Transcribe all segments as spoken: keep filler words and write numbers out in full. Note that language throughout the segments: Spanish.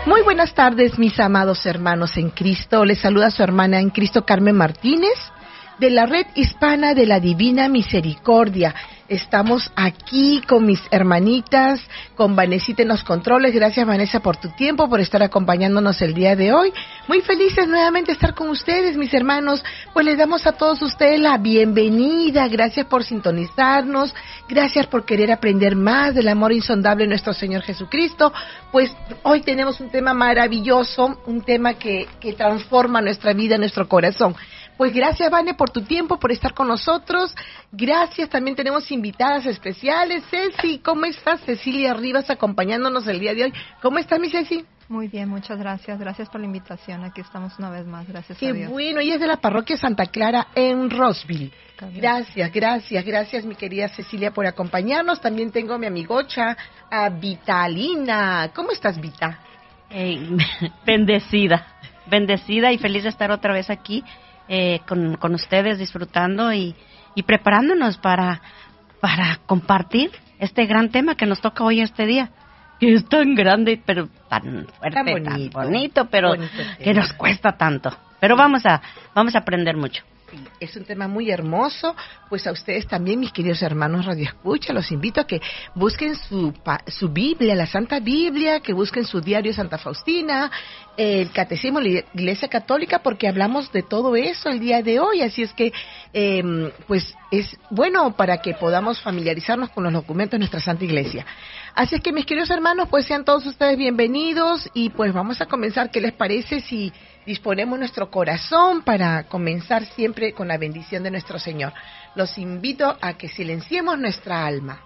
Muy buenas tardes, mis amados hermanos en Cristo. Les saluda su hermana en Cristo, Carmen Martínez, de la Red Hispana de la Divina Misericordia. Estamos aquí con mis hermanitas, con Vanesita en los controles. Gracias, Vanessa, por tu tiempo, por estar acompañándonos el día de hoy. Muy felices nuevamente de estar con ustedes, mis hermanos. Pues les damos a todos ustedes la bienvenida. Gracias por sintonizarnos. Gracias por querer aprender más del amor insondable de nuestro Señor Jesucristo. Pues hoy tenemos un tema maravilloso, un tema que, que transforma nuestra vida, nuestro corazón. Pues gracias, Vane, por tu tiempo, por estar con nosotros. Gracias, también tenemos invitadas especiales. Ceci, ¿cómo estás? Cecilia Rivas acompañándonos el día de hoy. ¿Cómo estás, mi Ceci? Muy bien, muchas gracias. Gracias por la invitación. Aquí estamos una vez más, gracias Qué a Dios. Qué bueno, ella es de la parroquia Santa Clara en Rossville. Gracias, gracias, gracias, mi querida Cecilia, por acompañarnos. También tengo a mi amigocha, a Vitalina. ¿Cómo estás, Vita? Hey, bendecida, bendecida y feliz de estar otra vez aquí. Eh, con, con ustedes disfrutando y, y preparándonos para, para compartir este gran tema que nos toca hoy este día, que es tan grande, pero tan fuerte, tan bonito, tan bonito pero bonito que nos cuesta tanto. Pero vamos a, vamos a aprender mucho. Es un tema muy hermoso, pues a ustedes también, mis queridos hermanos Radio Escucha, los invito a que busquen su, su Biblia, la Santa Biblia, que busquen su diario Santa Faustina, el Catecismo de la Iglesia Católica, porque hablamos de todo eso el día de hoy, así es que eh, pues es bueno para que podamos familiarizarnos con los documentos de nuestra Santa Iglesia. Así es que, mis queridos hermanos, pues sean todos ustedes bienvenidos y pues vamos a comenzar. ¿Qué les parece si disponemos nuestro corazón para comenzar siempre con la bendición de nuestro Señor? Los invito a que silenciemos nuestra alma.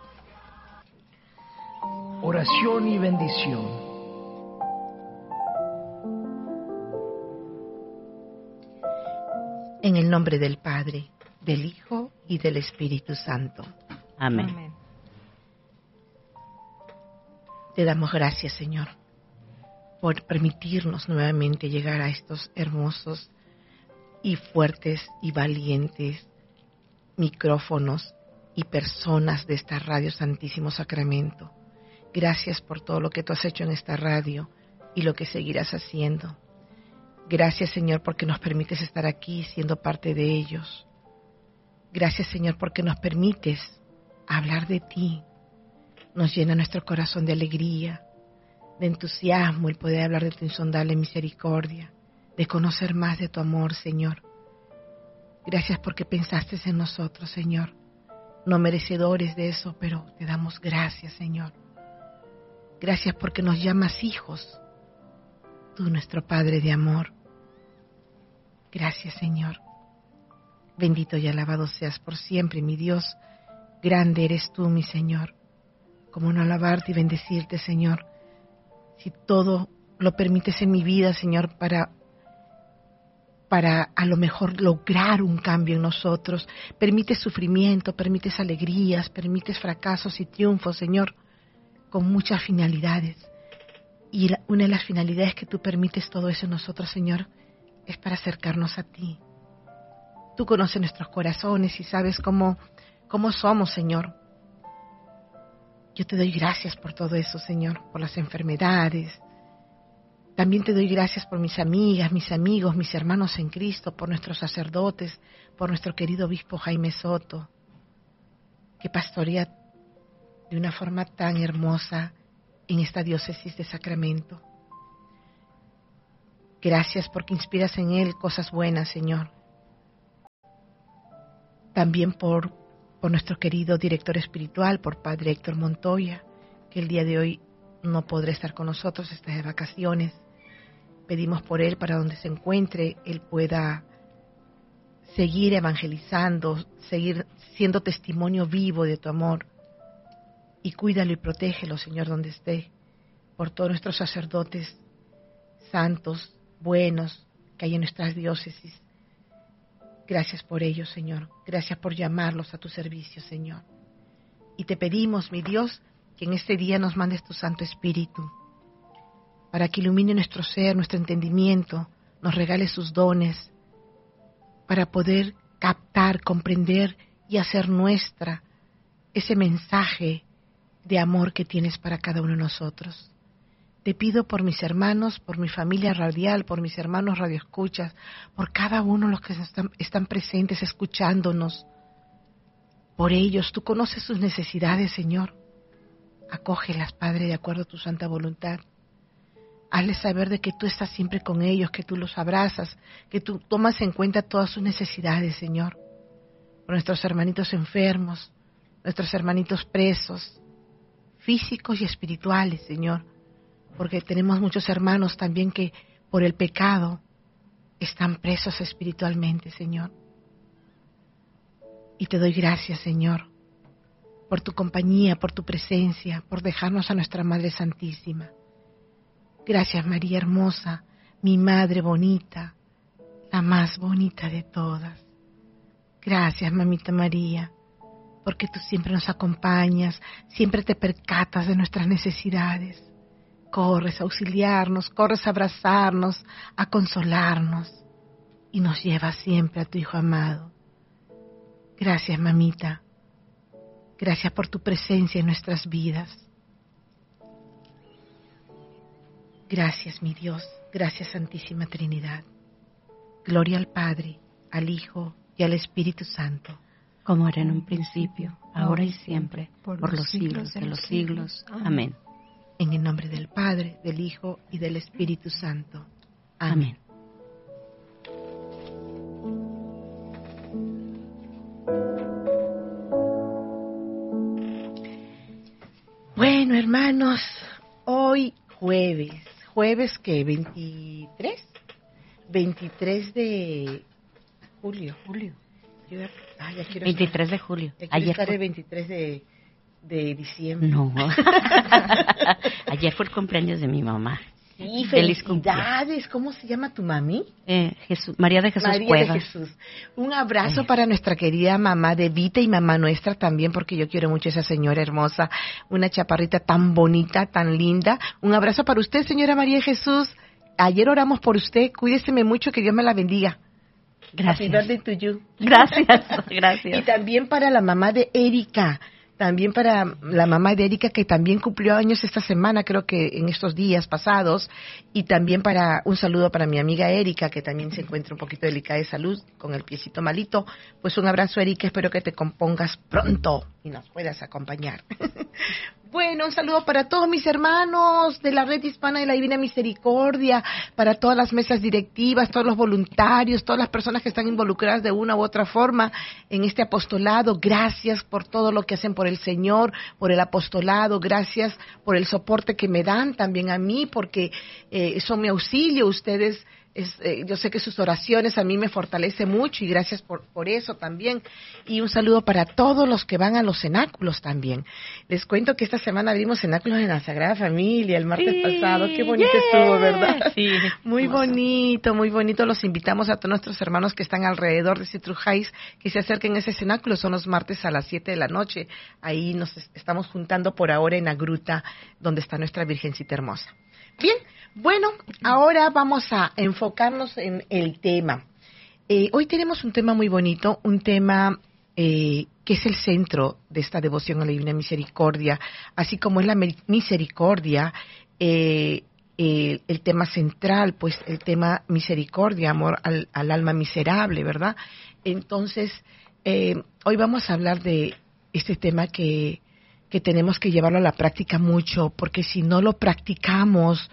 Oración y bendición. En el nombre del Padre, del Hijo y del Espíritu Santo. Amén. Amén. Te damos gracias, Señor, por permitirnos nuevamente llegar a estos hermosos y fuertes y valientes micrófonos y personas de esta Radio Santísimo Sacramento. Gracias por todo lo que tú has hecho en esta radio y lo que seguirás haciendo. Gracias, Señor, porque nos permites estar aquí siendo parte de ellos. Gracias, Señor, porque nos permites hablar de ti. Nos llena nuestro corazón de alegría, de entusiasmo el poder hablar de tu insondable misericordia, de conocer más de tu amor, Señor. Gracias porque pensaste en nosotros, Señor, no merecedores de eso, pero te damos gracias, Señor. Gracias porque nos llamas hijos, tú, nuestro Padre de amor. Gracias, Señor. Bendito y alabado seas por siempre, mi Dios. Grande eres tú, mi Señor. Cómo no alabarte y bendecirte, Señor, si todo lo permites en mi vida, Señor, para, para a lo mejor lograr un cambio en nosotros. Permites sufrimiento, permites alegrías, permites fracasos y triunfos, Señor, con muchas finalidades. Y la, una de las finalidades que tú permites todo eso en nosotros, Señor, es para acercarnos a ti. Tú conoces nuestros corazones y sabes cómo, cómo somos, Señor. Yo te doy gracias por todo eso, Señor, por las enfermedades. También te doy gracias por mis amigas, mis amigos, mis hermanos en Cristo, por nuestros sacerdotes, por nuestro querido obispo Jaime Soto, que pastorea de una forma tan hermosa en esta diócesis de Sacramento. Gracias porque inspiras en él cosas buenas, Señor. También por... por nuestro querido director espiritual, por Padre Héctor Montoya, que el día de hoy no podrá estar con nosotros, está de vacaciones. Pedimos por él, para donde se encuentre, él pueda seguir evangelizando, seguir siendo testimonio vivo de tu amor. Y cuídalo y protégelo, Señor, donde esté, por todos nuestros sacerdotes santos, buenos, que hay en nuestras diócesis. Gracias por ello, Señor. Gracias por llamarlos a tu servicio, Señor. Y te pedimos, mi Dios, que en este día nos mandes tu Santo Espíritu, para que ilumine nuestro ser, nuestro entendimiento, nos regale sus dones, para poder captar, comprender y hacer nuestra ese mensaje de amor que tienes para cada uno de nosotros. Te pido por mis hermanos, por mi familia radial, por mis hermanos radioescuchas, por cada uno de los que están, están presentes escuchándonos. Por ellos, tú conoces sus necesidades, Señor. Acógelas, Padre, de acuerdo a tu santa voluntad. Hazles saber de que tú estás siempre con ellos, que tú los abrazas, que tú tomas en cuenta todas sus necesidades, Señor. Por nuestros hermanitos enfermos, nuestros hermanitos presos, físicos y espirituales, Señor. Porque tenemos muchos hermanos también que por el pecado están presos espiritualmente, Señor. Y te doy gracias, Señor, por tu compañía, por tu presencia, por dejarnos a nuestra Madre Santísima. Gracias, María hermosa, mi Madre bonita, la más bonita de todas. Gracias, Mamita María, porque tú siempre nos acompañas, siempre te percatas de nuestras necesidades. Corres a auxiliarnos, corres a abrazarnos, a consolarnos y nos llevas siempre a tu Hijo amado. Gracias, mamita. Gracias por tu presencia en nuestras vidas. Gracias, mi Dios. Gracias, Santísima Trinidad. Gloria al Padre, al Hijo y al Espíritu Santo. Como era en un principio, ahora y siempre, por los siglos de los siglos. Amén. En el nombre del Padre, del Hijo y del Espíritu Santo. Amén. Bueno, hermanos, hoy jueves, jueves que veintitrés, veintitrés de julio. Julio. Yo ya, ah, ya quiero veintitrés estar, de julio. Ya quiero Ayer estar fue... el veintitrés de, de diciembre. No. Ayer fue el cumpleaños de mi mamá. Sí, Feliz felicidades. ¿Cómo se llama tu mami? Eh, Jesús, María de Jesús María Cuevas. de Jesús. Un abrazo Ay. para nuestra querida mamá de Vita y mamá nuestra también, porque yo quiero mucho a esa señora hermosa, una chaparrita tan bonita, tan linda. Un abrazo para usted, señora María de Jesús. Ayer oramos por usted. Cuídeseme mucho, que Dios me la bendiga. Gracias. Happy birthday to you. Gracias, gracias. Y también para la mamá de Erika. También para la mamá de Erika, que también cumplió años esta semana, creo que en estos días pasados. Y también para un saludo para mi amiga Erika, que también se encuentra un poquito delicada de salud, con el piecito malito. Pues un abrazo, Erika, espero que te compongas pronto y nos puedas acompañar. Bueno, un saludo para todos mis hermanos de la Red Hispana de la Divina Misericordia, para todas las mesas directivas, todos los voluntarios, todas las personas que están involucradas de una u otra forma en este apostolado. Gracias por todo lo que hacen por el Señor, por el apostolado. Gracias por el soporte que me dan también a mí, porque eh, son mi auxilio. Ustedes, es, eh, yo sé que sus oraciones a mí me fortalecen mucho y gracias por, por eso también. Y un saludo para todos los que van a los cenáculos también. Les cuento que esta semana abrimos cenáculos en la Sagrada Familia el martes Sí, pasado. Qué bonito yeah. estuvo, ¿verdad? Sí. Muy Hermoso. bonito, muy bonito. Los invitamos a todos nuestros hermanos que están alrededor de Citrujais que se acerquen a ese cenáculo. Son los martes a las siete de la noche. Ahí nos estamos juntando por ahora en la gruta donde está nuestra Virgencita hermosa. Bien, bueno, ahora vamos a enfocarnos en el tema. Eh, hoy tenemos un tema muy bonito, un tema eh, que es el centro de esta devoción a la Divina Misericordia, así como es la misericordia, eh, eh, el tema central, pues el tema misericordia, amor al, al alma miserable, ¿verdad? Entonces, eh, hoy vamos a hablar de este tema que, que tenemos que llevarlo a la práctica mucho, porque si no lo practicamos,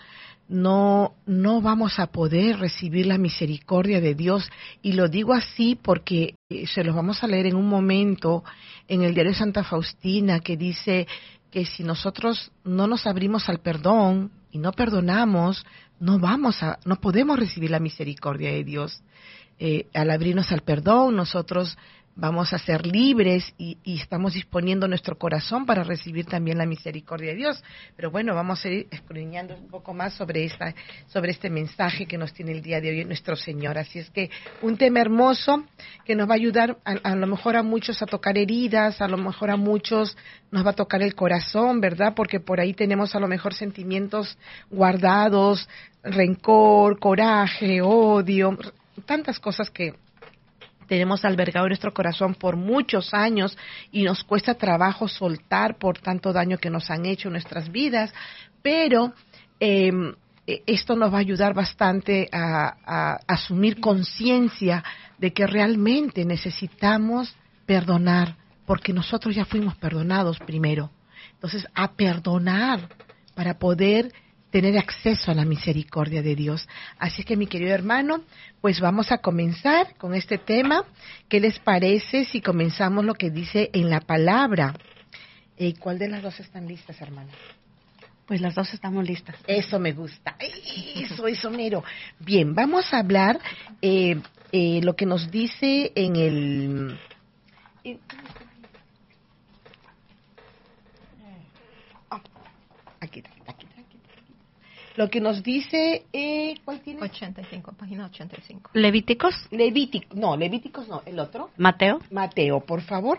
no, no vamos a poder recibir la misericordia de Dios. Y lo digo así porque eh, se los vamos a leer en un momento en el diario de Santa Faustina, que dice que si nosotros no nos abrimos al perdón y no perdonamos, no vamos a, no podemos recibir la misericordia de Dios. Eh, al abrirnos al perdón, nosotros vamos a ser libres y, y estamos disponiendo nuestro corazón para recibir también la misericordia de Dios. Pero bueno, vamos a ir escudriñando un poco más sobre esta, sobre este mensaje que nos tiene el día de hoy nuestro Señor. Así es que un tema hermoso que nos va a ayudar a, a lo mejor a muchos a tocar heridas, a lo mejor a muchos nos va a tocar el corazón, ¿verdad? Porque por ahí tenemos a lo mejor sentimientos guardados, rencor, coraje, odio, tantas cosas que tenemos albergado en nuestro corazón por muchos años y nos cuesta trabajo soltar por tanto daño que nos han hecho en nuestras vidas, pero eh, esto nos va a ayudar bastante a, a asumir conciencia de que realmente necesitamos perdonar, porque nosotros ya fuimos perdonados primero. Entonces, a perdonar para poder tener acceso a la misericordia de Dios. Así que, mi querido hermano, pues vamos a comenzar con este tema. ¿Qué les parece si comenzamos lo que dice en la palabra? Eh, ¿Cuál de las dos están listas, hermana? Pues las dos estamos listas. Eso me gusta. Eso, eso, mero. Bien, vamos a hablar eh, eh, lo que nos dice en el... Eh, oh, aquí, aquí, aquí, aquí. Lo que nos dice... Eh, ¿Cuál tiene? ochenta y cinco, página ochenta y cinco. Levíticos. Levítico. No, Levíticos no. ¿El otro? Mateo. Mateo, por favor.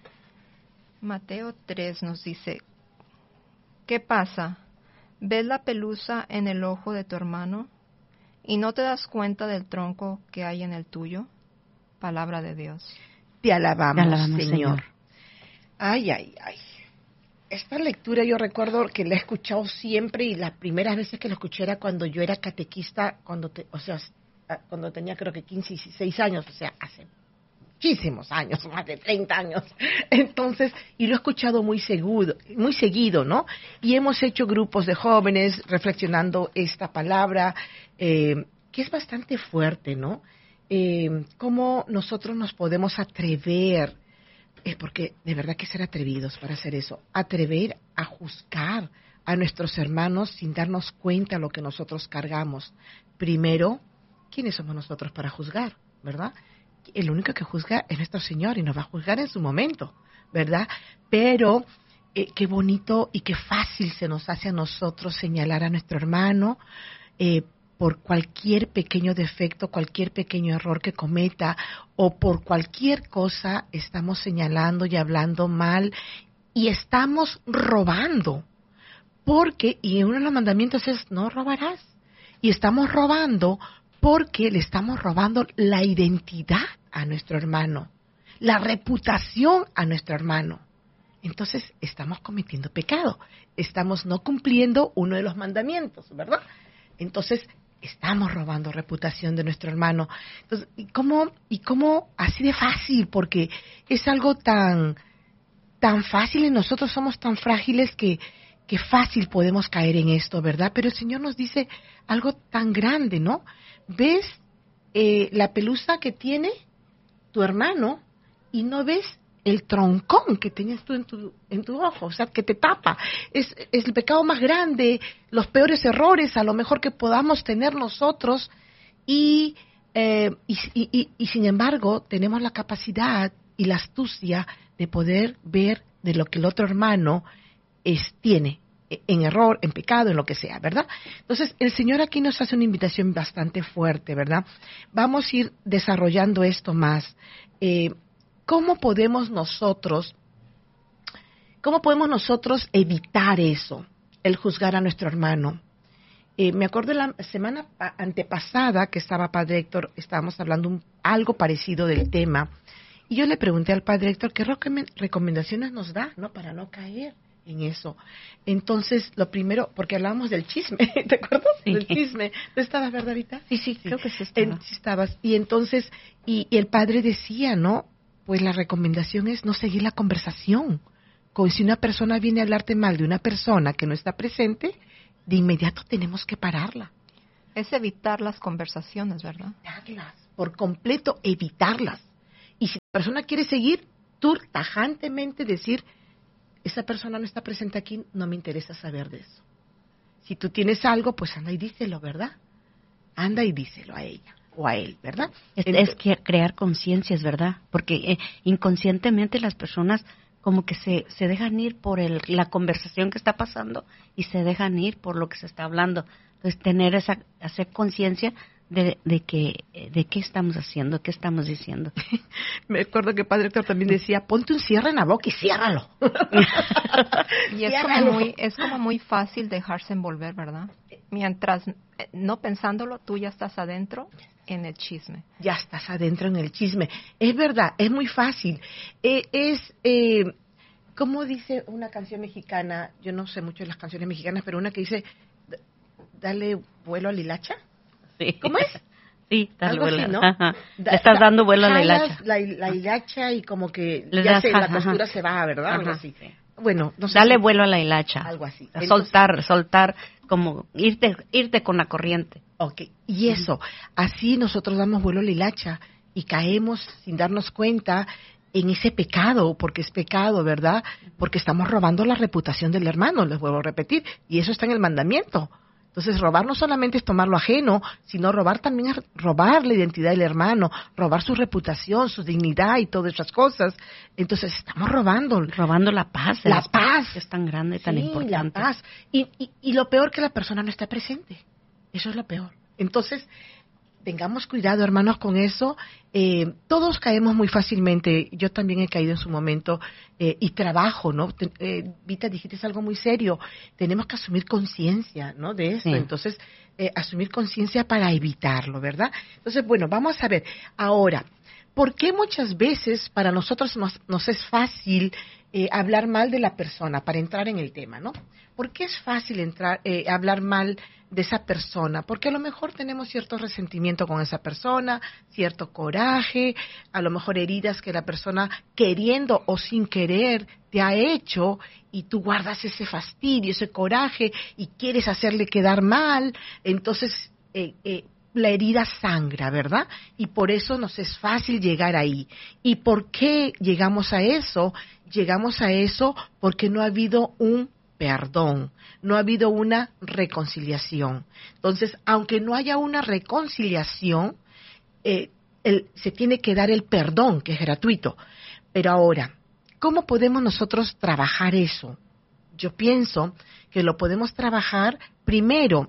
Mateo tres nos dice, ¿qué pasa? ¿Ves la pelusa en el ojo de tu hermano y no te das cuenta del tronco que hay en el tuyo? Palabra de Dios. Te alabamos, Te alabamos, Señor. Señor. Ay, ay, ay. Esta lectura yo recuerdo que la he escuchado siempre, y las primeras veces que la escuché era cuando yo era catequista, cuando te, o sea, cuando tenía creo que quince, dieciséis años, o sea, hace muchísimos años, más de treinta años. Entonces, y lo he escuchado muy seguido, muy seguido, ¿no? Y hemos hecho grupos de jóvenes reflexionando esta palabra, eh, que es bastante fuerte, ¿no? Eh, cómo nosotros nos podemos atrever, es porque de verdad que ser atrevidos para hacer eso, atrever a juzgar a nuestros hermanos sin darnos cuenta de lo que nosotros cargamos. Primero, ¿quiénes somos nosotros para juzgar, verdad? El único que juzga es nuestro Señor y nos va a juzgar en su momento, ¿verdad? Pero eh, qué bonito y qué fácil se nos hace a nosotros señalar a nuestro hermano eh, por cualquier pequeño defecto, cualquier pequeño error que cometa, o por cualquier cosa estamos señalando y hablando mal y estamos robando. Porque, y uno de los mandamientos es no robarás, y estamos robando porque le estamos robando la identidad a nuestro hermano, la reputación a nuestro hermano. Entonces estamos cometiendo pecado, estamos no cumpliendo uno de los mandamientos, ¿verdad? Entonces estamos robando reputación de nuestro hermano. Entonces, ¿y cómo, y cómo así de fácil? Porque es algo tan, tan fácil y nosotros somos tan frágiles que, que fácil podemos caer en esto, ¿verdad? Pero el Señor nos dice algo tan grande, ¿no? ¿Ves eh, la pelusa que tiene tu hermano y no ves el troncón que tienes tú en tu, en tu ojo? O sea, que te tapa. Es, es el pecado más grande, los peores errores a lo mejor que podamos tener nosotros y, eh, y, y, y sin embargo tenemos la capacidad y la astucia de poder ver de lo que el otro hermano es, tiene. En error, en pecado, en lo que sea, ¿verdad? Entonces, el Señor aquí nos hace una invitación bastante fuerte, ¿verdad? Vamos a ir desarrollando esto más. Eh, ¿Cómo podemos nosotros, cómo podemos nosotros evitar eso, el juzgar a nuestro hermano? Eh, me acuerdo la semana antepasada que estaba Padre Héctor, estábamos hablando un, algo parecido del tema, y yo le pregunté al Padre Héctor qué recomendaciones nos da, ¿no? Para no caer en eso. Entonces, lo primero, porque hablábamos del chisme, ¿te acuerdas? Sí. Del chisme. ¿Tú estabas, verdad, ahorita? Sí, sí, sí, creo que sí estaba. En, sí estabas. Y entonces, y, y el padre decía, ¿no? Pues la recomendación es no seguir la conversación. Como si una persona viene a hablarte mal de una persona que no está presente, de inmediato tenemos que pararla. Es evitar las conversaciones, ¿verdad? Evitarlas, por completo evitarlas. Y si la persona quiere seguir, tú tajantemente decir, esa persona no está presente aquí, no me interesa saber de eso. Si tú tienes algo, pues anda y díselo, ¿verdad? Anda y díselo a ella o a él, ¿verdad? Es, Entonces, es que crear conciencias, ¿verdad? Porque eh, inconscientemente las personas como que se, se dejan ir por el, la conversación que está pasando y se dejan ir por lo que se está hablando. Entonces, tener esa, hacer conciencia de, de que de qué estamos haciendo, qué estamos diciendo. Me acuerdo que Padre Héctor también decía, ponte un cierre en la boca y ciérralo. Y es como, muy, es como muy fácil dejarse envolver, ¿verdad? Mientras, no pensándolo, tú ya estás adentro en el chisme. Ya estás adentro en el chisme. Es verdad, es muy fácil. Eh, es, eh, como dice una canción mexicana, yo no sé mucho de las canciones mexicanas, pero una que dice, dale vuelo a la hilacha. Sí. ¿Cómo es? Sí, dale Algo vuelo. así, ¿no? Ajá. Da, Le estás da, dando vuelo a la jalas hilacha. La, la hilacha y como que Le ya das, se, la ajá, costura ajá. se va, ¿verdad? Ajá, Algo así. sí. Bueno, no sé Dale si- vuelo a la hilacha. Algo así. A Entonces- soltar, soltar, como irte, irte con la corriente. Ok, y eso, así nosotros damos vuelo a la hilacha y caemos sin darnos cuenta en ese pecado, porque es pecado, ¿verdad? Porque estamos robando la reputación del hermano, les vuelvo a repetir, y eso está en el mandamiento. Entonces, robar no solamente es tomar lo ajeno, sino robar también es robar la identidad del hermano, robar su reputación, su dignidad y todas esas cosas. Entonces, estamos robando. Robando la paz. La es, paz. Es tan grande, tan Sí, importante. la paz. Y, y, y lo peor que la persona no está presente. Eso es lo peor. Entonces, tengamos cuidado, hermanos, con eso. Eh, todos caemos muy fácilmente. Yo también he caído en su momento eh, y trabajo, ¿no? Te, eh, Vita, dijiste algo muy serio. Tenemos que asumir conciencia, ¿no? De esto. Sí. Entonces, eh, asumir conciencia para evitarlo, ¿verdad? Entonces, bueno, vamos a ver. Ahora, ¿por qué muchas veces para nosotros nos, nos es fácil eh, hablar mal de la persona, para entrar en el tema, ¿no? ¿Por qué es fácil entrar, eh, hablar mal de esa persona? Porque a lo mejor tenemos cierto resentimiento con esa persona, cierto coraje, a lo mejor heridas que la persona queriendo o sin querer te ha hecho y tú guardas ese fastidio, ese coraje y quieres hacerle quedar mal, entonces eh, eh, la herida sangra, ¿verdad? Y por eso nos es fácil llegar ahí. ¿Y por qué llegamos a eso? Llegamos a eso porque no ha habido un perdón, no ha habido una reconciliación. Entonces, aunque no haya una reconciliación, eh, el, se tiene que dar el perdón, que es gratuito. Pero ahora, ¿cómo podemos nosotros trabajar eso? Yo pienso que lo podemos trabajar primero,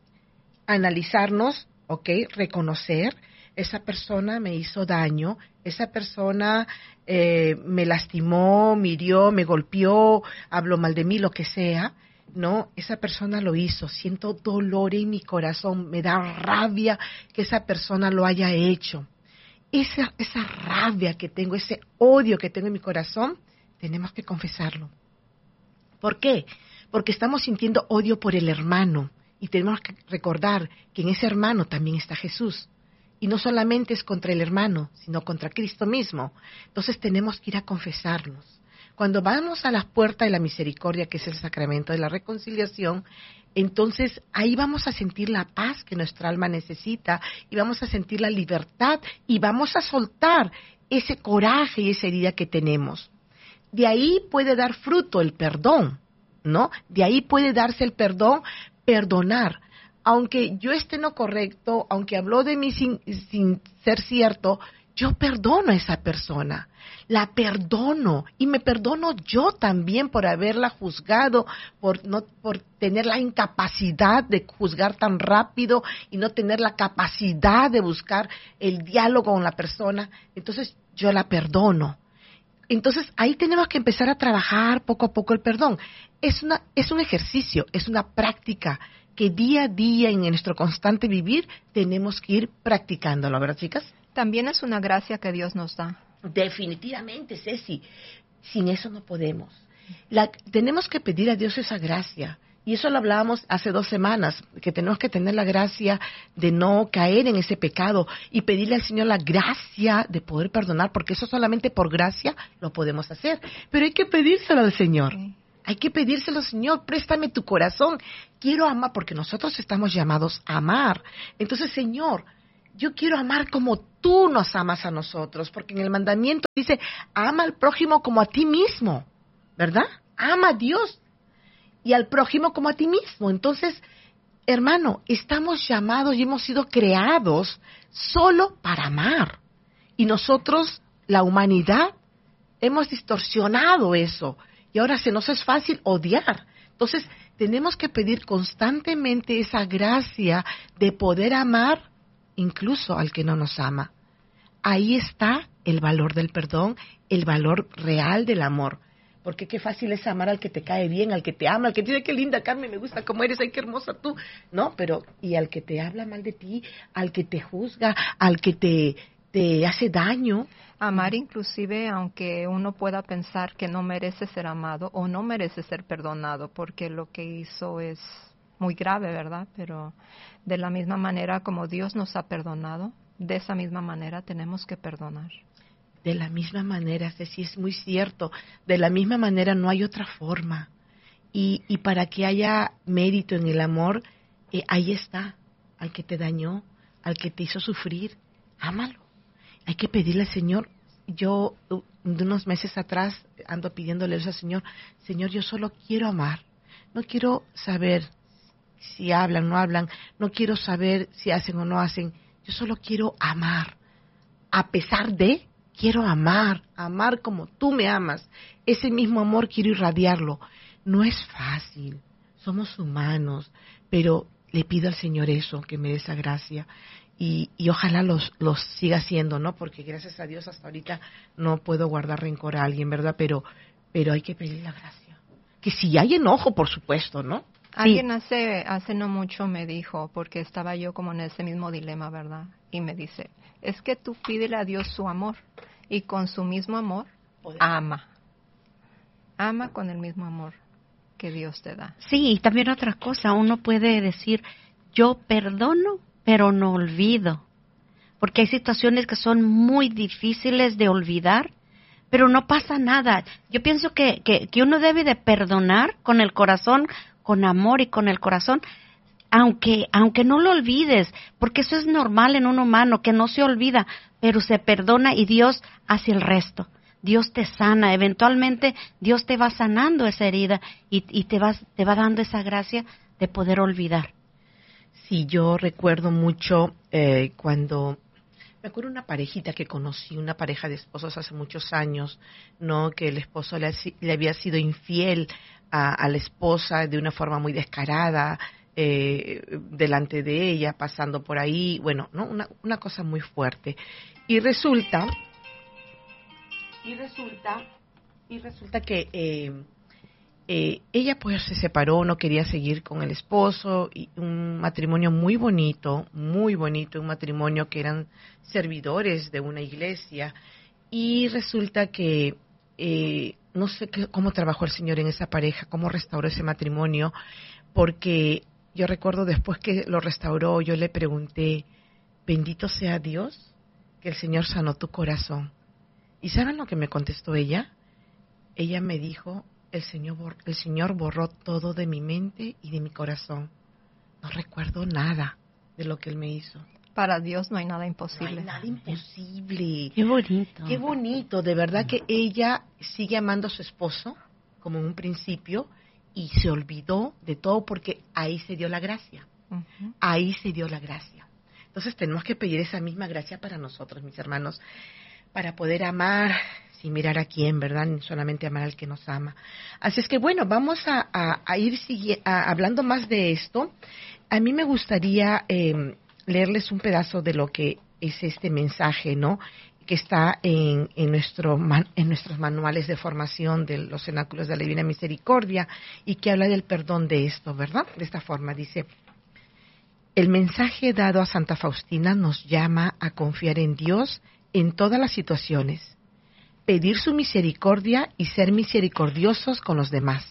analizarnos, ¿ok? Reconocer, esa persona me hizo daño, esa persona eh, me lastimó, me hirió, me golpeó, habló mal de mí, lo que sea, ¿no? Esa persona lo hizo, siento dolor en mi corazón, me da rabia que esa persona lo haya hecho. Esa, esa rabia que tengo, ese odio que tengo en mi corazón, tenemos que confesarlo. ¿Por qué? Porque estamos sintiendo odio por el hermano y tenemos que recordar que en ese hermano también está Jesús. Y no solamente es contra el hermano, sino contra Cristo mismo. Entonces tenemos que ir a confesarnos. Cuando vamos a las puertas de la misericordia, que es el sacramento de la reconciliación, entonces ahí vamos a sentir la paz que nuestra alma necesita y vamos a sentir la libertad y vamos a soltar ese coraje y esa herida que tenemos. De ahí puede dar fruto el perdón, ¿no? De ahí puede darse el perdón, perdonar. Aunque yo esté no correcto, aunque habló de mí sin, sin ser cierto, yo perdono a esa persona, la perdono y me perdono yo también por haberla juzgado, por no, por tener la incapacidad de juzgar tan rápido y no tener la capacidad de buscar el diálogo con la persona. Entonces yo la perdono. Entonces ahí tenemos que empezar a trabajar poco a poco el perdón. Es una, es un ejercicio, es una práctica que día a día en nuestro constante vivir tenemos que ir practicándolo, ¿verdad, chicas? También es una gracia que Dios nos da. Definitivamente, Ceci. Sin eso no podemos. La, tenemos que pedir a Dios esa gracia. Y eso lo hablábamos hace dos semanas, que tenemos que tener la gracia de no caer en ese pecado y pedirle al Señor la gracia de poder perdonar, porque eso solamente por gracia lo podemos hacer. Pero hay que pedírselo al Señor. Sí. Hay que pedírselo, Señor, préstame tu corazón. Quiero amar, porque nosotros estamos llamados a amar. Entonces, Señor, yo quiero amar como tú nos amas a nosotros, porque en el mandamiento dice, ama al prójimo como a ti mismo, ¿verdad? Ama a Dios y al prójimo como a ti mismo. Entonces, hermano, estamos llamados y hemos sido creados solo para amar. Y nosotros, la humanidad, hemos distorsionado eso. Y ahora se nos es fácil odiar. Entonces, tenemos que pedir constantemente esa gracia de poder amar incluso al que no nos ama. Ahí está el valor del perdón, el valor real del amor. Porque qué fácil es amar al que te cae bien, al que te ama, al que te dice, qué linda Carmen, me gusta cómo eres, ay, qué hermosa tú. No, pero, y al que te habla mal de ti, al que te juzga, al que te, te hace daño. Amar inclusive aunque uno pueda pensar que no merece ser amado o no merece ser perdonado porque lo que hizo es muy grave, ¿verdad? Pero de la misma manera como Dios nos ha perdonado, de esa misma manera tenemos que perdonar. De la misma manera, Ceci, es muy cierto. De la misma manera no hay otra forma. Y, y para que haya mérito en el amor, eh, ahí está, al que te dañó, al que te hizo sufrir, ámalo. Hay que pedirle al Señor. Yo, de unos meses atrás, ando pidiéndole eso al Señor. Señor, yo solo quiero amar. No quiero saber si hablan o no hablan. No quiero saber si hacen o no hacen. Yo solo quiero amar. A pesar de, quiero amar. Amar como tú me amas. Ese mismo amor quiero irradiarlo. No es fácil. Somos humanos. Pero le pido al Señor eso, que me dé esa gracia. Y, y ojalá los, los siga haciendo, ¿no? Porque gracias a Dios hasta ahorita no puedo guardar rencor a alguien, ¿verdad? Pero, pero hay que pedir la gracia. Que si hay enojo, por supuesto, ¿no? Alguien sí. hace, hace no mucho me dijo, porque estaba yo como en ese mismo dilema, ¿verdad? Y me dice, es que tú pídele a Dios su amor, y con su mismo amor, Poder. ama. Ama con el mismo amor que Dios te da. Sí, y también otra cosa, uno puede decir, yo perdono, pero no olvido, porque hay situaciones que son muy difíciles de olvidar, pero no pasa nada. Yo pienso que, que, que uno debe de perdonar con el corazón, con amor y con el corazón, aunque, aunque no lo olvides, porque eso es normal en un humano, que no se olvida, pero se perdona y Dios hace el resto. Dios te sana, eventualmente Dios te va sanando esa herida y, y te, vas, te va dando esa gracia de poder olvidar. Sí, yo recuerdo mucho eh, cuando, me acuerdo una parejita que conocí, una pareja de esposos hace muchos años, ¿no? Que el esposo le, le había sido infiel a, a la esposa de una forma muy descarada, eh, delante de ella, pasando por ahí, bueno, ¿no? Una, una cosa muy fuerte. Y resulta, y resulta, y resulta que... Eh, Eh, ella pues se separó, no quería seguir con el esposo, y un matrimonio muy bonito, muy bonito, un matrimonio que eran servidores de una iglesia, y resulta que eh, no sé qué, cómo trabajó el Señor en esa pareja, cómo restauró ese matrimonio, porque yo recuerdo después que lo restauró, yo le pregunté, bendito sea Dios, que el Señor sanó tu corazón. ¿Y saben lo que me contestó ella? Ella me dijo, El Señor, el Señor borró todo de mi mente y de mi corazón. No recuerdo nada de lo que Él me hizo. Para Dios no hay nada imposible. No hay nada imposible. Qué bonito. Qué bonito. De verdad que ella sigue amando a su esposo, como en un principio, y se olvidó de todo porque ahí se dio la gracia. Uh-huh. Ahí se dio la gracia. Entonces tenemos que pedir esa misma gracia para nosotros, mis hermanos, para poder amar sin mirar a quién, ¿verdad? Solamente amar al que nos ama. Así es que, bueno, vamos a, a, a ir sigue, a, hablando más de esto. A mí me gustaría eh, leerles un pedazo de lo que es este mensaje, ¿no? Que está en, en, nuestro, en nuestros manuales de formación de los cenáculos de la Divina Misericordia y que habla del perdón de esto, ¿verdad? De esta forma, dice, el mensaje dado a Santa Faustina nos llama a confiar en Dios en todas las situaciones, pedir su misericordia y ser misericordiosos con los demás.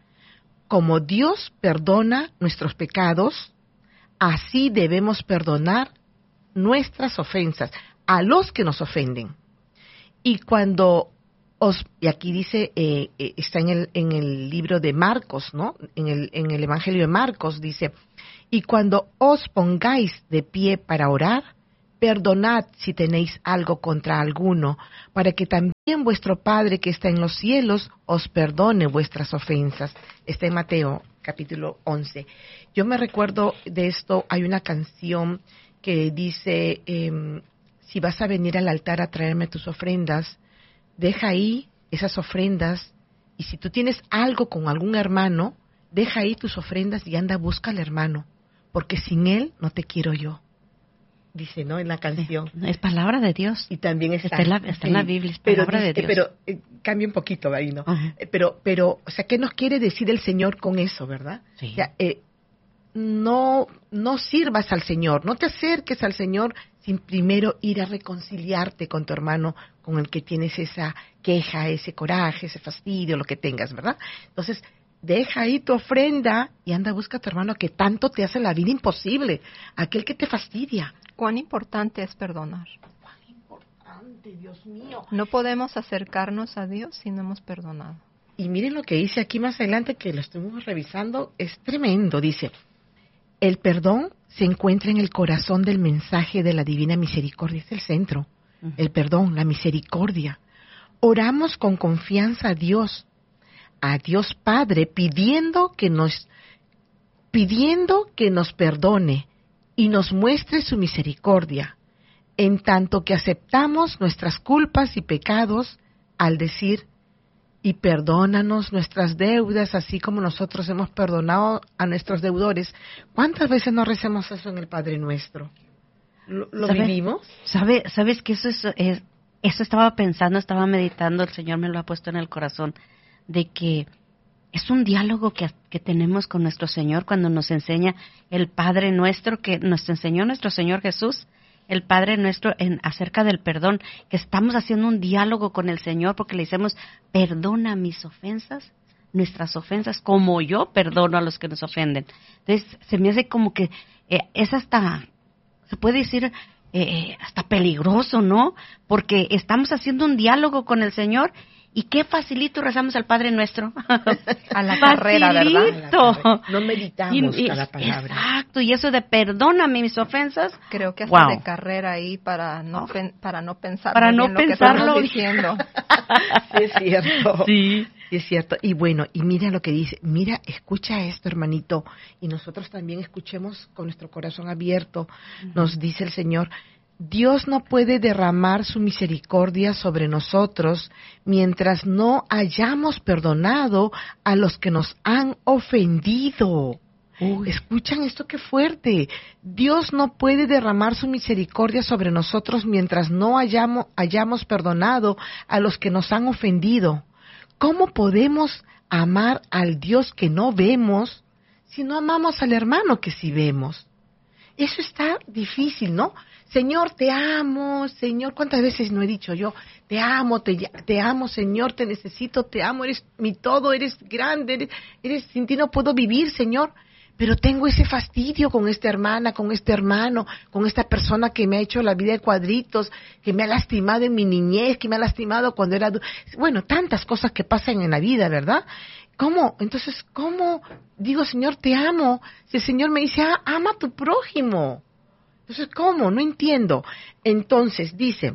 Como Dios perdona nuestros pecados, así debemos perdonar nuestras ofensas a los que nos ofenden. Y cuando os, y aquí dice, eh, eh, está en el, en el libro de Marcos, ¿no? En el, en el Evangelio de Marcos dice, y cuando os pongáis de pie para orar, perdonad si tenéis algo contra alguno, para que también vuestro Padre que está en los cielos os perdone vuestras ofensas. Está en Mateo capítulo once. Yo me recuerdo de esto, hay una canción que dice, eh, si vas a venir al altar a traerme tus ofrendas, deja ahí esas ofrendas, y si tú tienes algo con algún hermano, deja ahí tus ofrendas y anda, busca al hermano, porque sin él no te quiero yo. Dice, ¿no? En la canción. Sí, es palabra de Dios. Y también está, está, en, la, está sí, en la Biblia, es palabra pero, de Dios. Pero eh, cambia un poquito ahí, ¿no? Uh-huh. Eh, pero, pero, o sea, ¿qué nos quiere decir el Señor con eso, verdad? Sí. O sea, eh, no, no sirvas al Señor, no te acerques al Señor sin primero ir a reconciliarte con tu hermano con el que tienes esa queja, ese coraje, ese fastidio, lo que tengas, ¿verdad? Entonces, deja ahí tu ofrenda y anda, busca a tu hermano que tanto te hace la vida imposible, aquel que te fastidia. ¿Cuán importante es perdonar? ¡Cuán importante, Dios mío! No podemos acercarnos a Dios si no hemos perdonado. Y miren lo que dice aquí más adelante, que lo estuvimos revisando, es tremendo. Dice, el perdón se encuentra en el corazón del mensaje de la divina misericordia, es el centro. Uh-huh. El perdón, la misericordia. Oramos con confianza a Dios, a Dios Padre, pidiendo que nos, pidiendo que nos perdone y nos muestre su misericordia, en tanto que aceptamos nuestras culpas y pecados al decir, y perdónanos nuestras deudas, así como nosotros hemos perdonado a nuestros deudores. ¿Cuántas veces no recemos eso en el Padre Nuestro? ¿Lo, lo ¿Sabe, vivimos? ¿sabe, ¿Sabes que eso es, es, eso estaba pensando, estaba meditando, el Señor me lo ha puesto en el corazón, de que es un diálogo que, que tenemos con nuestro Señor cuando nos enseña el Padre Nuestro, que nos enseñó nuestro Señor Jesús, el Padre Nuestro en acerca del perdón, que estamos haciendo un diálogo con el Señor porque le decimos, perdona mis ofensas, nuestras ofensas, como yo perdono a los que nos ofenden. Entonces, se me hace como que eh, es hasta, se puede decir, eh, hasta peligroso, ¿no? Porque estamos haciendo un diálogo con el Señor. Y qué facilito rezamos al Padre Nuestro. A la carrera, ¿verdad? Carrera. No meditamos y, y, cada palabra. Exacto, y eso de perdóname mis ofensas. Creo que hasta wow. de carrera ahí para no pen, para no pensar para no bien pensarlo lo que estamos diciendo. Sí, es cierto. Sí. Sí, es cierto. Y bueno, y mira lo que dice. Mira, escucha esto, hermanito. Y nosotros también escuchemos con nuestro corazón abierto. Uh-huh. Nos dice el Señor, Dios no puede derramar su misericordia sobre nosotros mientras no hayamos perdonado a los que nos han ofendido. Uy. Escuchan esto, qué fuerte. Dios no puede derramar su misericordia sobre nosotros mientras no hayamos, hayamos perdonado a los que nos han ofendido. ¿Cómo podemos amar al Dios que no vemos si no amamos al hermano que sí vemos? Eso está difícil, ¿no? Señor, te amo, Señor, ¿cuántas veces no he dicho yo? Te amo, te, te amo, Señor, te necesito, te amo, eres mi todo, eres grande, eres, eres, sin ti no puedo vivir, Señor. Pero tengo ese fastidio con esta hermana, con este hermano, con esta persona que me ha hecho la vida de cuadritos, que me ha lastimado en mi niñez, que me ha lastimado cuando era... Bueno, tantas cosas que pasan en la vida, ¿verdad? ¿Cómo? Entonces, ¿cómo digo, Señor, te amo? Si el Señor me dice, ah, ama a tu prójimo. Entonces, ¿cómo? No entiendo. Entonces, dice...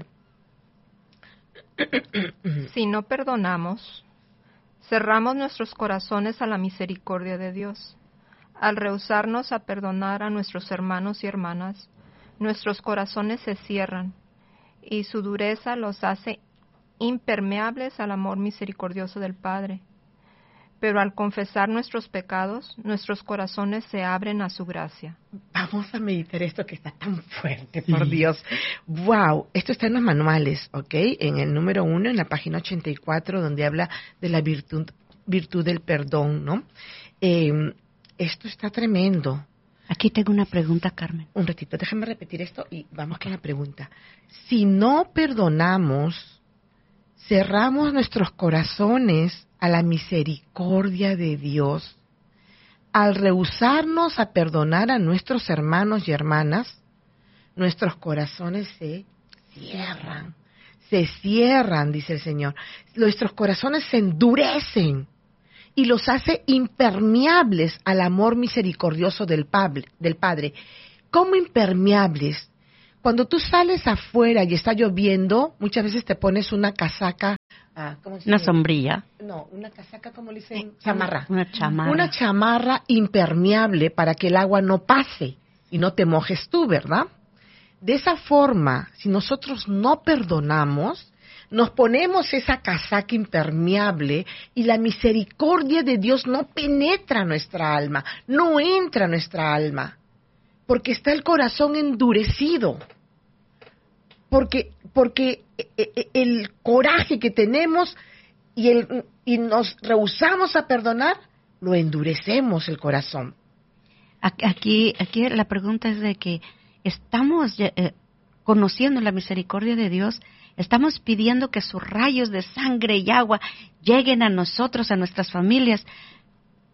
Si no perdonamos, cerramos nuestros corazones a la misericordia de Dios. Al rehusarnos a perdonar a nuestros hermanos y hermanas, nuestros corazones se cierran y su dureza los hace impermeables al amor misericordioso del Padre. Pero al confesar nuestros pecados, nuestros corazones se abren a su gracia. Vamos a meditar esto que está tan fuerte, por Dios. ¡Wow! Esto está en los manuales, ¿ok? En el número uno, en la página ochenta y cuatro, donde habla de la virtud, virtud del perdón, ¿no? Eh, esto está tremendo. Aquí tengo una pregunta, Carmen. Un ratito, déjame repetir esto y vamos con la pregunta. Si no perdonamos, cerramos nuestros corazones a la misericordia de Dios. Al rehusarnos a perdonar a nuestros hermanos y hermanas, nuestros corazones se cierran. Se cierran, dice el Señor. Nuestros corazones se endurecen y los hace impermeables al amor misericordioso del Padre. Del Padre. ¿Cómo impermeables? Cuando tú sales afuera y está lloviendo, muchas veces te pones una casaca. Ah, ¿cómo se una llama? sombrilla. No, una casaca, ¿cómo le dicen? Chamarra. Una chamarra. Una chamarra impermeable para que el agua no pase y no te mojes tú, ¿verdad? De esa forma, si nosotros no perdonamos, nos ponemos esa casaca impermeable y la misericordia de Dios no penetra nuestra alma, no entra a nuestra alma, porque está el corazón endurecido, porque, porque el coraje que tenemos y, el, y nos rehusamos a perdonar, lo endurecemos el corazón. Aquí, aquí la pregunta es de que estamos eh, conociendo la misericordia de Dios. Estamos pidiendo que sus rayos de sangre y agua lleguen a nosotros, a nuestras familias,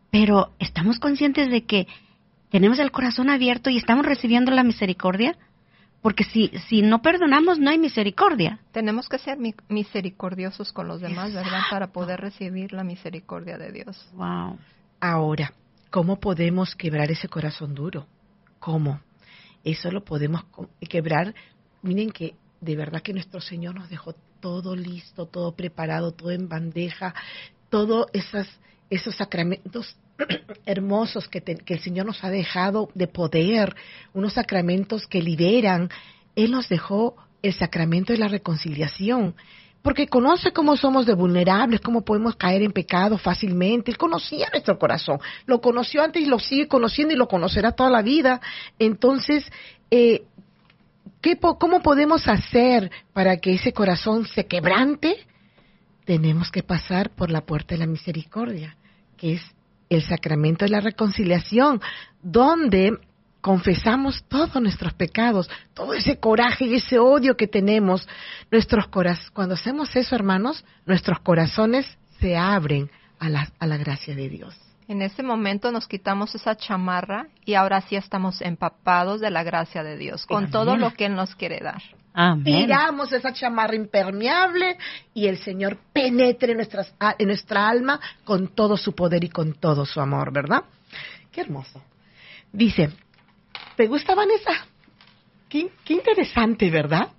pero ¿estamos conscientes de que tenemos el corazón abierto y estamos recibiendo la misericordia? Porque si si no perdonamos, no hay misericordia. Tenemos que ser mi- misericordiosos con los demás, Exacto. ¿verdad? Para poder recibir la misericordia de Dios. Wow. Ahora, ¿cómo podemos quebrar ese corazón duro? ¿Cómo? Eso lo podemos co- quebrar. Miren que de verdad que nuestro Señor nos dejó todo listo, todo preparado, todo en bandeja, todos esas, esos sacramentos hermosos que, te- que el Señor nos ha dejado de poder, unos sacramentos que liberan. Él nos dejó el sacramento de la reconciliación, porque conoce cómo somos de vulnerables, cómo podemos caer en pecado fácilmente. Él conocía nuestro corazón, lo conoció antes y lo sigue conociendo y lo conocerá toda la vida. Entonces, eh, ¿qué po- ¿cómo podemos hacer para que ese corazón se quebrante? Tenemos que pasar por la puerta de la misericordia, que es el sacramento de la reconciliación, donde confesamos todos nuestros pecados, todo ese coraje y ese odio que tenemos. Nuestros coraz- Cuando hacemos eso, hermanos, nuestros corazones se abren a la, a la gracia de Dios. En ese momento nos quitamos esa chamarra y ahora sí estamos empapados de la gracia de Dios, con Amén. todo lo que Él nos quiere dar. Amén. Tiramos esa chamarra impermeable y el Señor penetre en, nuestras, en nuestra alma con todo su poder y con todo su amor, ¿verdad? Qué hermoso. Dice, ¿te gusta, Vanessa? Qué, qué interesante, ¿verdad?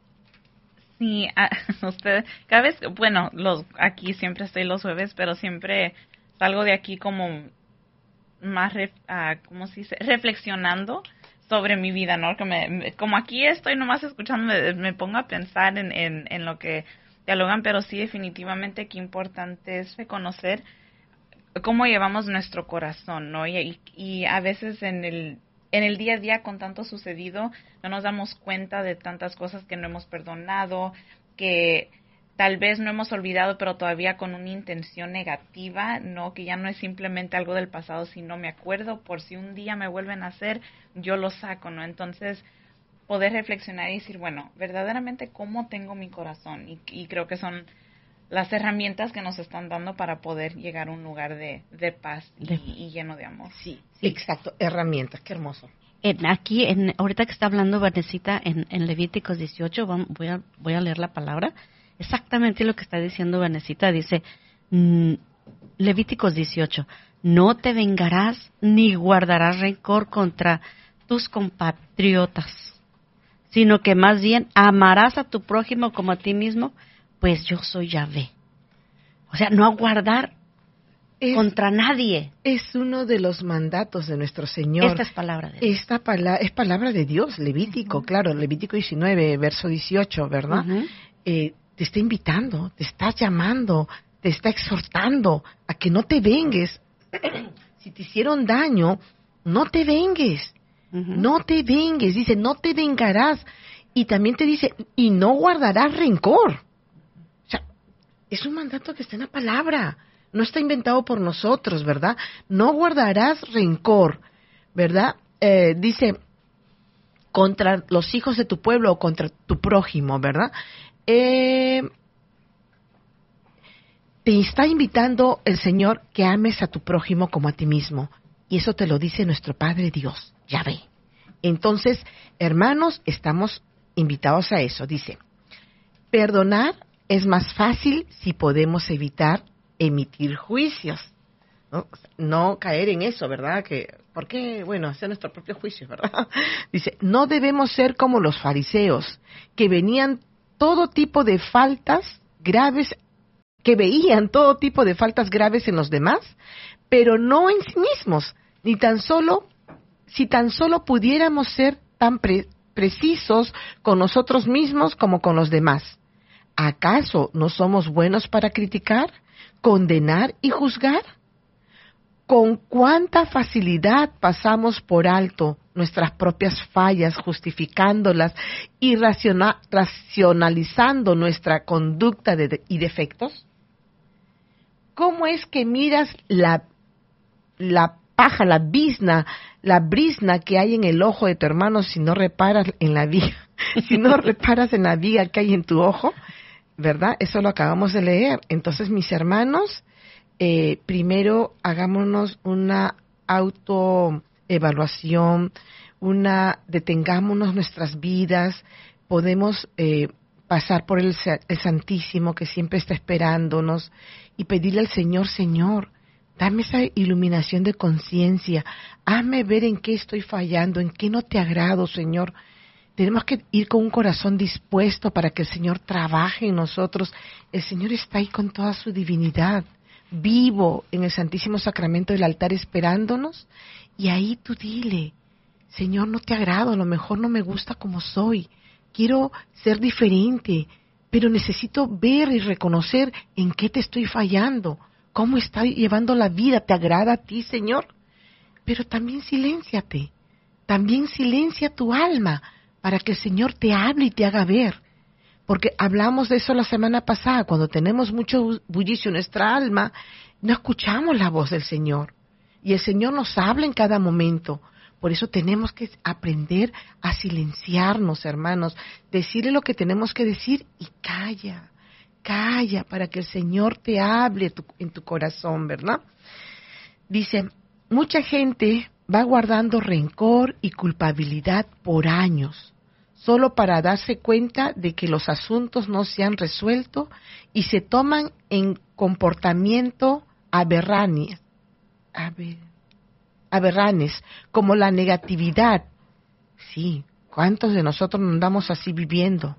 Sí, a, usted, cada vez, bueno, los aquí siempre estoy los jueves, pero siempre salgo de aquí como más, ref, uh, ¿cómo se dice? Reflexionando sobre mi vida, ¿no? Que me, me, como aquí estoy nomás escuchando, me, me pongo a pensar en, en, en lo que dialogan, pero sí, definitivamente qué importante es reconocer cómo llevamos nuestro corazón, ¿no? Y, y, y a veces en el en el día a día, con tanto sucedido, no nos damos cuenta de tantas cosas que no hemos perdonado, que tal vez no hemos olvidado, pero todavía con una intención negativa, no, que ya no es simplemente algo del pasado, sino me acuerdo por si un día me vuelven a hacer, yo lo saco, ¿no? Entonces, poder reflexionar y decir, bueno, verdaderamente, ¿cómo tengo mi corazón? Y, y creo que son las herramientas que nos están dando para poder llegar a un lugar de, de paz y, y lleno de amor. Sí, sí, exacto, herramientas, qué hermoso. En, aquí, en, ahorita que está hablando Vanesita, en, en Levíticos dieciocho, vamos, voy, a, voy a leer la palabra, exactamente lo que está diciendo Vanesita, dice, mm, Levíticos dieciocho, no te vengarás ni guardarás rencor contra tus compatriotas, sino que más bien amarás a tu prójimo como a ti mismo, pues yo soy Yahvé. O sea, no aguardar es, contra nadie. Es uno de los mandatos de nuestro Señor. Esta es palabra de Dios. Esta pala- es palabra de Dios, Levítico, uh-huh. Claro, Levítico diecinueve, verso dieciocho, ¿verdad? Uh-huh. Eh, te está invitando, te está llamando, te está exhortando a que no te vengues. Si te hicieron daño, no te vengues. Uh-huh. No te vengues. Dice, no te vengarás. Y también te dice, y no guardarás rencor. Es un mandato que está en la palabra, no está inventado por nosotros, ¿verdad? No guardarás rencor, ¿verdad? Eh, dice, contra los hijos de tu pueblo o contra tu prójimo, ¿verdad? Eh, te está invitando el Señor que ames a tu prójimo como a ti mismo. Y eso te lo dice nuestro Padre Dios, Yahvé. Entonces, hermanos, estamos invitados a eso. Dice, perdonar es más fácil si podemos evitar emitir juicios, ¿no? No caer en eso, ¿verdad? Que, ¿por qué? Bueno, hacer nuestro propio juicio, ¿verdad? Dice, no debemos ser como los fariseos, que venían todo tipo de faltas graves, que veían todo tipo de faltas graves en los demás, pero no en sí mismos, ni tan solo, si tan solo pudiéramos ser tan pre- precisos con nosotros mismos como con los demás. ¿Acaso no somos buenos para criticar, condenar y juzgar? ¿Con cuánta facilidad pasamos por alto nuestras propias fallas, justificándolas y raciona- racionalizando nuestra conducta de, de, y defectos? ¿Cómo es que miras la, la paja, la bizna, la brizna que hay en el ojo de tu hermano si no reparas en la viga, si no reparas en la viga que hay en tu ojo? ¿Verdad? Eso lo acabamos de leer. Entonces, mis hermanos, eh, primero hagámonos una autoevaluación, una, detengámonos nuestras vidas, podemos eh, pasar por el, el Santísimo que siempre está esperándonos y pedirle al Señor, Señor, dame esa iluminación de conciencia, hazme ver en qué estoy fallando, en qué no te agrado, Señor. Tenemos que ir con un corazón dispuesto para que el Señor trabaje en nosotros. El Señor está ahí con toda su divinidad, vivo en el Santísimo Sacramento del altar esperándonos, y ahí tú dile, Señor, no te agrado, a lo mejor no me gusta como soy, quiero ser diferente, pero necesito ver y reconocer en qué te estoy fallando, cómo estoy llevando la vida, ¿te agrada a ti, Señor? Pero también silénciate, también silencia tu alma para que el Señor te hable y te haga ver. Porque hablamos de eso la semana pasada, cuando tenemos mucho bullicio en nuestra alma, no escuchamos la voz del Señor. Y el Señor nos habla en cada momento. Por eso tenemos que aprender a silenciarnos, hermanos, decirle lo que tenemos que decir y calla, calla para que el Señor te hable tu, en tu corazón, ¿verdad? Dice, mucha gente va guardando rencor y culpabilidad por años, solo para darse cuenta de que los asuntos no se han resuelto y se toman en comportamiento aberráneo. A ver, aberranes, como la negatividad. Sí, ¿cuántos de nosotros nos andamos así viviendo?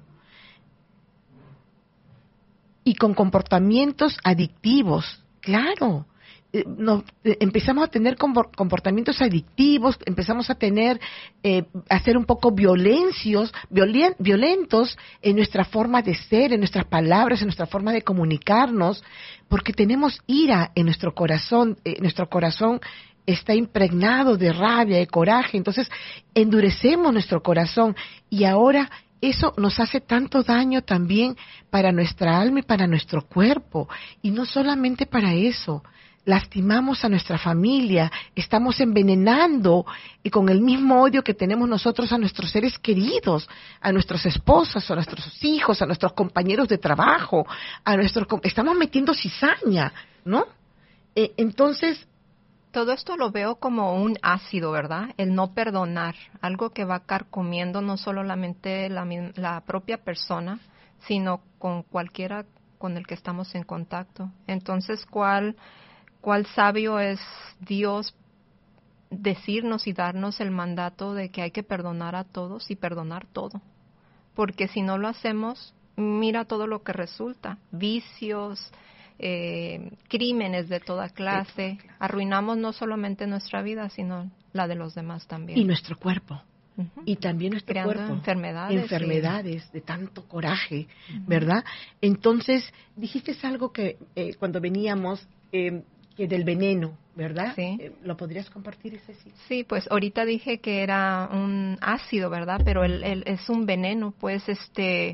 Y con comportamientos adictivos, claro. Eh, no, eh, empezamos a tener comportamientos adictivos, empezamos a tener, eh, a ser un poco violencios, violen, violentos en nuestra forma de ser, en nuestras palabras, en nuestra forma de comunicarnos, porque tenemos ira en nuestro corazón, eh, nuestro corazón está impregnado de rabia, de coraje, entonces endurecemos nuestro corazón y ahora eso nos hace tanto daño también para nuestra alma y para nuestro cuerpo, y no solamente para eso, lastimamos a nuestra familia, estamos envenenando y con el mismo odio que tenemos nosotros a nuestros seres queridos, a nuestros esposos, a nuestros hijos, a nuestros compañeros de trabajo, a nuestros, estamos metiendo cizaña, ¿no? Eh, entonces, todo esto lo veo como un ácido, ¿verdad? El no perdonar, algo que va carcomiendo no solamente la, la propia persona, sino con cualquiera con el que estamos en contacto. Entonces, ¿cuál, cuál sabio es Dios decirnos y darnos el mandato de que hay que perdonar a todos y perdonar todo? Porque si no lo hacemos, mira todo lo que resulta, vicios, Eh, crímenes de toda clase, sí, arruinamos no solamente nuestra vida, sino la de los demás también. Y nuestro cuerpo, uh-huh. y también nuestro Creando cuerpo. enfermedades. Enfermedades sí. de tanto coraje, uh-huh. ¿verdad? Entonces, dijiste algo que eh, cuando veníamos, eh, que del veneno, ¿verdad? Sí. Eh, ¿Lo podrías compartir, Ceci? Sí, pues ahorita dije que era un ácido, ¿verdad? Pero el, el, es un veneno, pues, este...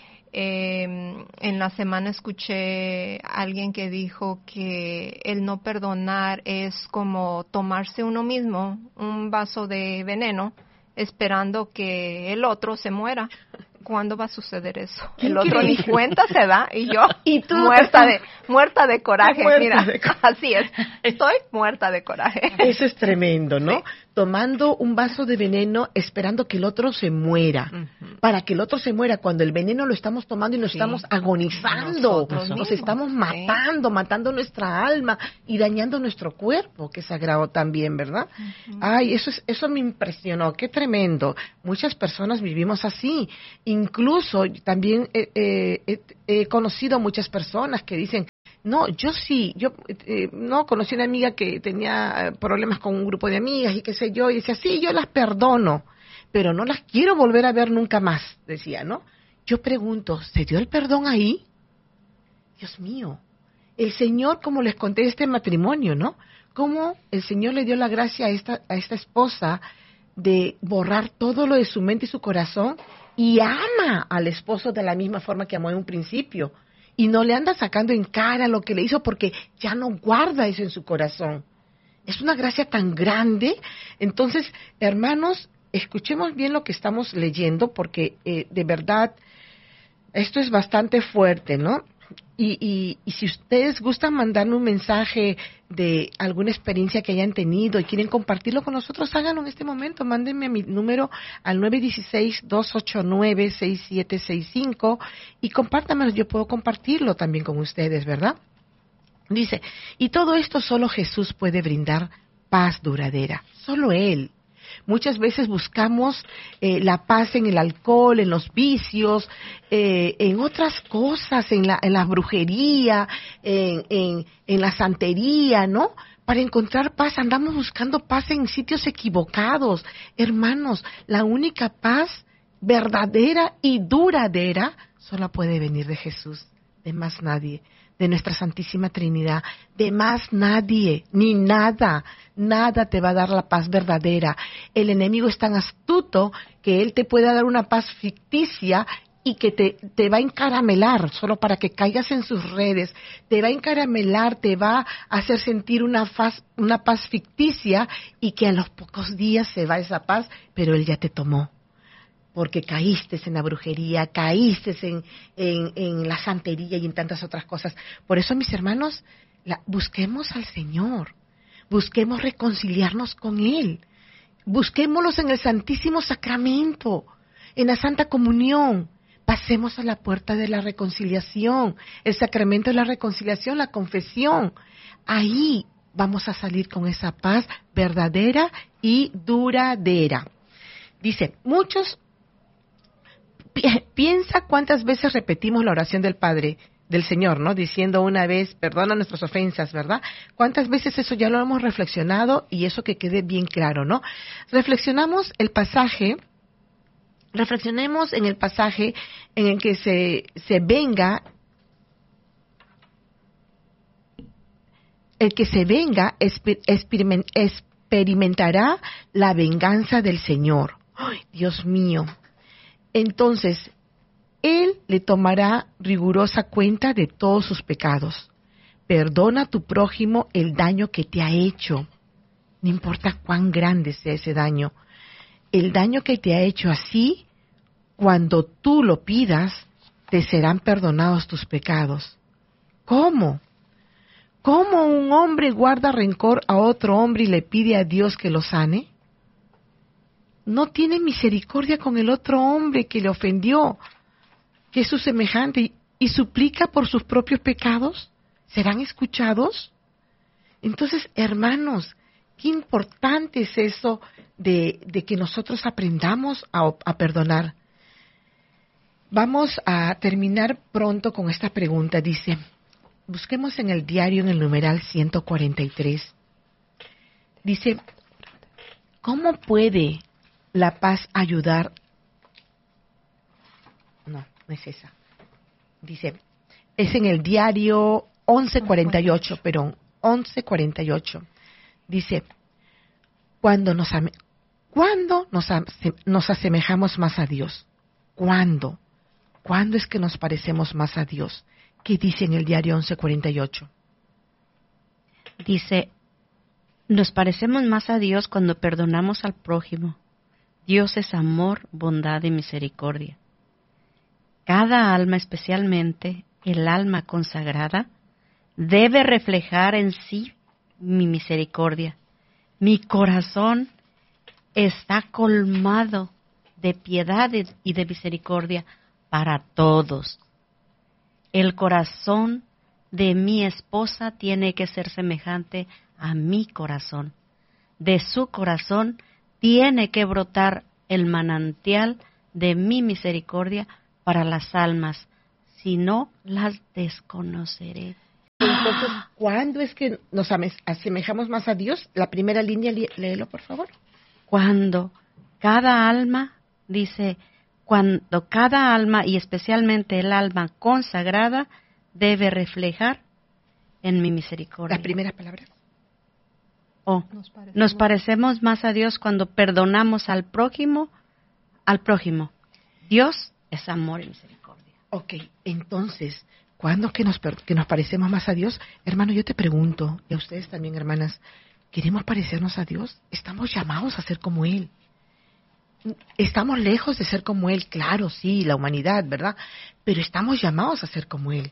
Eh, en la semana escuché a alguien que dijo que el no perdonar es como tomarse uno mismo un vaso de veneno esperando que el otro se muera. ¿Cuándo va a suceder eso? El otro ni cuenta se da y yo ¿Y tú? muerta de muerta de coraje. Muerta Mira, de co- así es. Estoy muerta de coraje. Eso es tremendo, ¿no? Sí. Tomando un vaso de veneno esperando que el otro se muera. Uh-huh. Para que el otro se muera cuando el veneno lo estamos tomando y nos sí. estamos agonizando. Nosotros nos estamos matando, ¿sí? matando nuestra alma y dañando nuestro cuerpo, que es sagrado también, ¿verdad? Uh-huh. Ay, eso es, eso me impresionó. Qué tremendo. Muchas personas vivimos así. Incluso también eh, eh, he conocido muchas personas que dicen, no, yo sí, yo eh, no conocí una amiga que tenía problemas con un grupo de amigas y qué sé yo, y decía, sí, yo las perdono, pero no las quiero volver a ver nunca más, decía, ¿no? Yo pregunto, ¿se dio el perdón ahí? Dios mío, el Señor, como les conté de este matrimonio, ¿no? Cómo el Señor le dio la gracia a esta, a esta esposa de borrar todo lo de su mente y su corazón, y ama al esposo de la misma forma que amó en un principio, y no le anda sacando en cara lo que le hizo porque ya no guarda eso en su corazón. Es una gracia tan grande. Entonces, hermanos, escuchemos bien lo que estamos leyendo porque eh, de verdad esto es bastante fuerte, ¿no? Y, y, y si ustedes gustan mandarme un mensaje de alguna experiencia que hayan tenido y quieren compartirlo con nosotros, háganlo en este momento. Mándenme a mi número al nueve uno seis, dos ocho nueve, seis siete seis cinco y compártanmelo. Yo puedo compartirlo también con ustedes, ¿verdad? Dice, y todo esto solo Jesús puede brindar paz duradera. Solo Él. Muchas veces buscamos eh, la paz en el alcohol, en los vicios, eh, en otras cosas, en la, en la brujería, en, en, en la santería, ¿no? Para encontrar paz, andamos buscando paz en sitios equivocados. Hermanos, la única paz verdadera y duradera solo puede venir de Jesús, de más nadie, de nuestra Santísima Trinidad, de más nadie, ni nada, nada te va a dar la paz verdadera. El enemigo es tan astuto que él te puede dar una paz ficticia y que te, te va a encaramelar solo para que caigas en sus redes, te va a encaramelar, te va a hacer sentir una paz, una paz ficticia y que a los pocos días se va esa paz, pero él ya te tomó. Porque caíste en la brujería, caíste en, en, en la santería y en tantas otras cosas. Por eso, mis hermanos, la, busquemos al Señor, busquemos reconciliarnos con Él, busquémoslos en el Santísimo Sacramento, en la Santa Comunión, pasemos a la puerta de la reconciliación, el sacramento de la reconciliación, la confesión. Ahí vamos a salir con esa paz verdadera y duradera. Dice, muchos... Piensa cuántas veces repetimos la oración del Padre, del Señor, ¿no? Diciendo una vez, perdona nuestras ofensas, ¿verdad? ¿Cuántas veces eso ya lo hemos reflexionado? Y eso que quede bien claro, ¿no? Reflexionamos el pasaje, reflexionemos en el pasaje en el que se, se venga, el que se venga exper, experiment, experimentará la venganza del Señor. ¡Ay, Dios mío! Entonces, Él le tomará rigurosa cuenta de todos sus pecados. Perdona a tu prójimo el daño que te ha hecho. No importa cuán grande sea ese daño. El daño que te ha hecho así, cuando tú lo pidas, te serán perdonados tus pecados. ¿Cómo? ¿Cómo un hombre guarda rencor a otro hombre y le pide a Dios que lo sane? No tiene misericordia con el otro hombre que le ofendió, que es su semejante, y, y suplica por sus propios pecados. ¿Serán escuchados? Entonces, hermanos, qué importante es eso de, de que nosotros aprendamos a, a perdonar. Vamos a terminar pronto con esta pregunta. Dice, busquemos en el diario en el numeral ciento cuarenta y tres. Dice, ¿cómo puede la paz ayudar? No, no es esa. Dice, es en el diario once cuarenta y ocho, perdón, once cuarenta y ocho. Dice, cuando nos, ame, ¿cuándo nos, nos asemejamos más a Dios? ¿Cuándo? ¿Cuándo es que nos parecemos más a Dios? ¿Qué dice en el diario once cuarenta y ocho? Dice, nos parecemos más a Dios cuando perdonamos al prójimo. Dios es amor, bondad y misericordia. Cada alma, especialmente el alma consagrada, debe reflejar en sí mi misericordia. Mi corazón está colmado de piedad y de misericordia para todos. El corazón de mi esposa tiene que ser semejante a mi corazón. De su corazón tiene que brotar el manantial de mi misericordia para las almas, si no las desconoceré. Entonces, ¿cuándo es que nos asemejamos más a Dios? La primera línea, léelo por favor. Cuando cada alma, dice, cuando cada alma y especialmente el alma consagrada debe reflejar en mi misericordia. Las primeras palabras. Oh, nos parecemos. nos parecemos más a Dios cuando perdonamos al prójimo, al prójimo. Dios es amor y misericordia. Ok, entonces, ¿cuándo que nos, que nos parecemos más a Dios? Hermano, yo te pregunto, y a ustedes también, hermanas, ¿queremos parecernos a Dios? Estamos llamados a ser como Él. Estamos lejos de ser como Él, claro, sí, la humanidad, ¿verdad? Pero estamos llamados a ser como Él.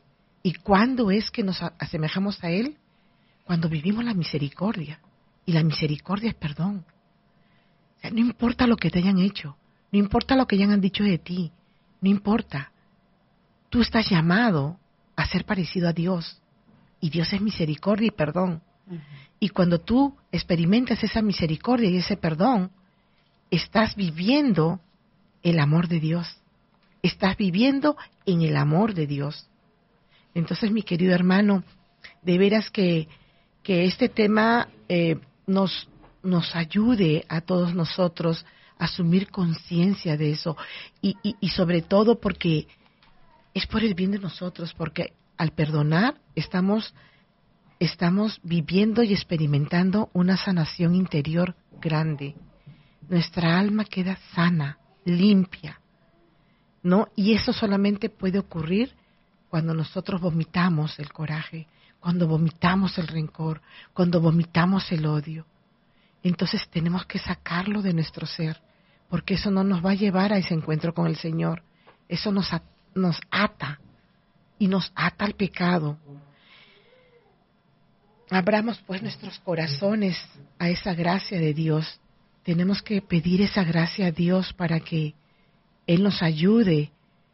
¿Y cuándo es que nos asemejamos a Él? Cuando vivimos la misericordia. Y la misericordia es perdón. O sea, no importa lo que te hayan hecho, no importa lo que hayan dicho de ti, no importa. Tú estás llamado a ser parecido a Dios. Y Dios es misericordia y perdón. Uh-huh. Y cuando tú experimentas esa misericordia y ese perdón, estás viviendo el amor de Dios. Estás viviendo en el amor de Dios. Entonces, mi querido hermano, de veras que, que este tema eh, nos, nos ayude a todos nosotros a asumir conciencia de eso. Y, y, y sobre todo porque es por el bien de nosotros, porque al perdonar estamos, estamos viviendo y experimentando una sanación interior grande. Nuestra alma queda sana, limpia, ¿no? Y eso solamente puede ocurrir cuando nosotros vomitamos el coraje, cuando vomitamos el rencor, cuando vomitamos el odio. Entonces tenemos que sacarlo de nuestro ser, porque eso no nos va a llevar a ese encuentro con el Señor. Eso nos, nos ata, y nos ata al pecado. Abramos pues nuestros corazones a esa gracia de Dios. Tenemos que pedir esa gracia a Dios para que Él nos ayude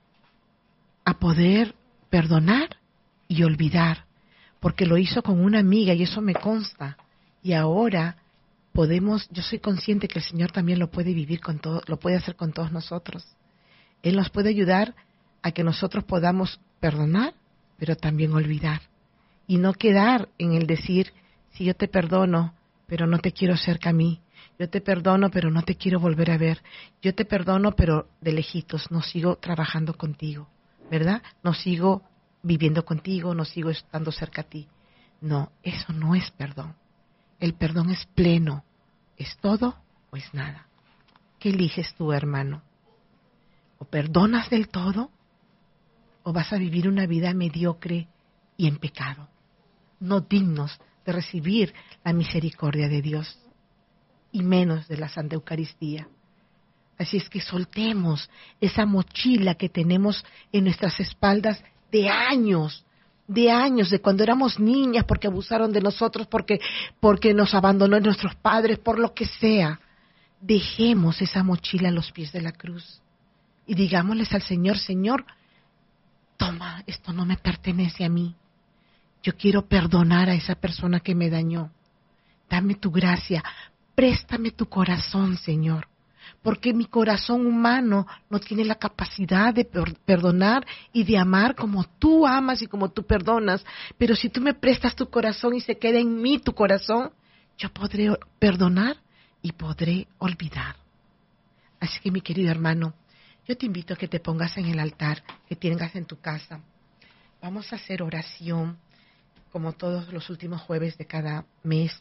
a poder perdonar y olvidar, porque lo hizo con una amiga y eso me consta. Y ahora podemos, yo soy consciente que el Señor también lo puede vivir con todo, lo puede hacer con todos nosotros. Él nos puede ayudar a que nosotros podamos perdonar, pero también olvidar. Y no quedar en el decir, si yo te perdono, pero no te quiero cerca a mí. Yo te perdono, pero no te quiero volver a ver. Yo te perdono, pero de lejitos, no sigo trabajando contigo, ¿verdad? No sigo viviendo contigo, no sigo estando cerca a ti. No, eso no es perdón. El perdón es pleno. ¿Es todo o es nada? ¿Qué eliges tú, hermano? ¿O perdonas del todo o vas a vivir una vida mediocre y en pecado, no dignos de recibir la misericordia de Dios y menos de la Santa Eucaristía? Así es que soltemos esa mochila que tenemos en nuestras espaldas de años, de años, de cuando éramos niñas, porque abusaron de nosotros, porque, porque nos abandonó nuestros padres, por lo que sea. Dejemos esa mochila a los pies de la cruz y digámosles al Señor, Señor, toma, esto no me pertenece a mí. Yo quiero perdonar a esa persona que me dañó. Dame tu gracia, préstame tu corazón, Señor, porque mi corazón humano no tiene la capacidad de per- perdonar y de amar como tú amas y como tú perdonas. Pero si tú me prestas tu corazón y se queda en mí tu corazón, yo podré perdonar y podré olvidar. Así que, mi querido hermano, yo te invito a que te pongas en el altar que tengas en tu casa. Vamos a hacer oración, como todos los últimos jueves de cada mes.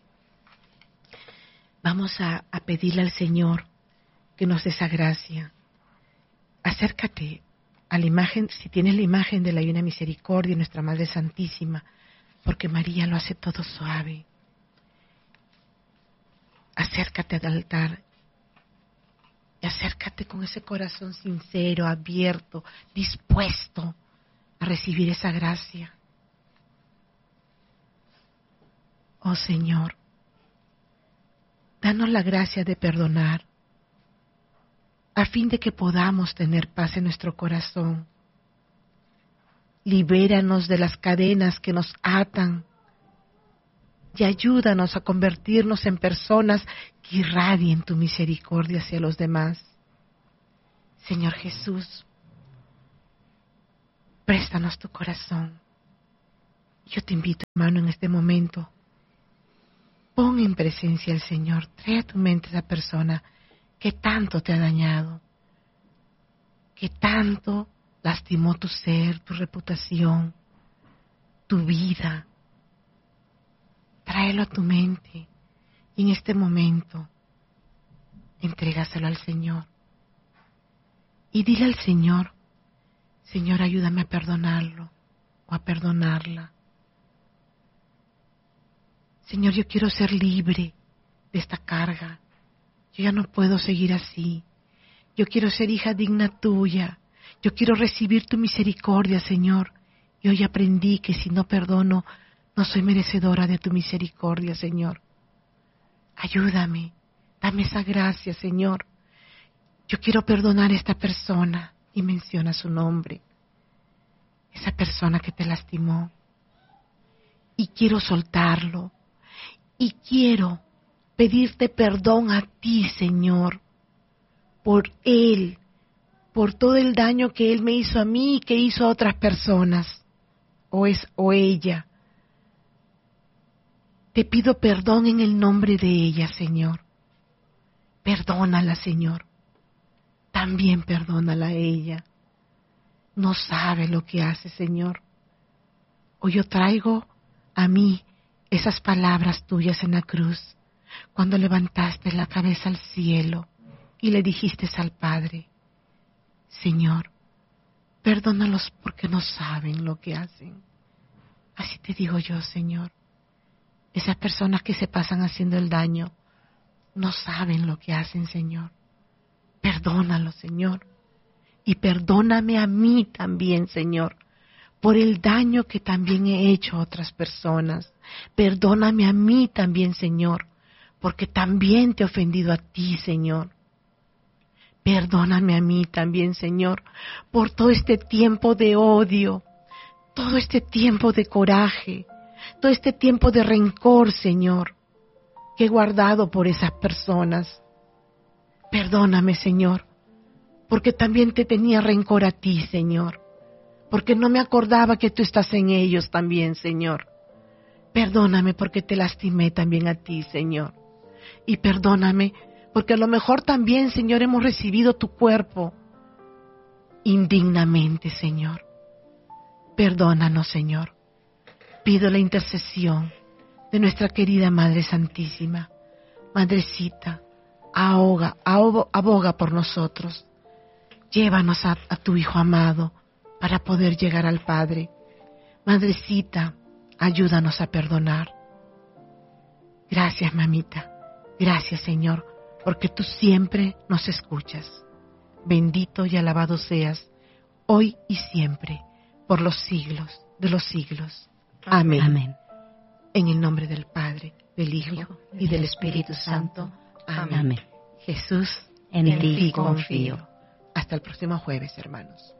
Vamos a, a pedirle al Señor que nos dé esa gracia. Acércate a la imagen, si tienes la imagen de la Divina Misericordia, nuestra Madre Santísima, porque María lo hace todo suave. Acércate al altar y acércate con ese corazón sincero, abierto, dispuesto a recibir esa gracia. Oh Señor, danos la gracia de perdonar, a fin de que podamos tener paz en nuestro corazón. Libéranos de las cadenas que nos atan y ayúdanos a convertirnos en personas que irradien tu misericordia hacia los demás. Señor Jesús, préstanos tu corazón. Yo te invito, hermano, en este momento, pon en presencia al Señor, trae a tu mente esa persona que tanto te ha dañado, que tanto lastimó tu ser, tu reputación, tu vida. Tráelo a tu mente y en este momento entrégaselo al Señor. Y dile al Señor, Señor, ayúdame a perdonarlo o a perdonarla. Señor, yo quiero ser libre de esta carga. Yo ya no puedo seguir así. Yo quiero ser hija digna tuya. Yo quiero recibir tu misericordia, Señor, Y hoy aprendí que si no perdono, no soy merecedora de tu misericordia, Señor. Ayúdame, dame esa gracia, Señor. Yo quiero perdonar a esta persona, y menciona su nombre, esa persona que te lastimó. Y quiero soltarlo, y quiero pedirte perdón a ti, Señor, por él, por todo el daño que él me hizo a mí y que hizo a otras personas, o es o ella. Te pido perdón en el nombre de ella, Señor. Perdónala, Señor. También perdónala a ella. No sabe lo que hace, Señor. Hoy yo traigo a mí esas palabras tuyas en la cruz, cuando levantaste la cabeza al cielo y le dijiste al Padre, Señor, perdónalos porque no saben lo que hacen. Así te digo yo, Señor. Esas personas que se pasan haciendo el daño no saben lo que hacen, Señor. Perdónalos, Señor. Y perdóname a mí también, Señor, por el daño que también he hecho a otras personas. Perdóname a mí también, Señor, porque también te he ofendido a ti, Señor. Perdóname a mí también, Señor, por todo este tiempo de odio, todo este tiempo de coraje, todo este tiempo de rencor, Señor, que he guardado por esas personas. Perdóname, Señor, porque también te tenía rencor a ti, Señor, porque no me acordaba que tú estás en ellos también, Señor. Perdóname porque te lastimé también a ti, Señor. Y perdóname porque a lo mejor también, Señor, hemos recibido tu cuerpo indignamente, Señor. Perdónanos, Señor. Pido la intercesión de nuestra querida Madre Santísima. Madrecita, ahoga, ahoga, aboga por nosotros. Llévanos a, a tu Hijo amado para poder llegar al Padre. Madrecita, ayúdanos a perdonar. Gracias, mamita. Gracias, Señor, porque tú siempre nos escuchas. Bendito y alabado seas, hoy y siempre, por los siglos de los siglos. Amén. Amén. En el nombre del Padre, del Hijo y del Espíritu Santo. Amén. Amén. Jesús, En en ti ti confío. confío. Hasta el próximo jueves, hermanos.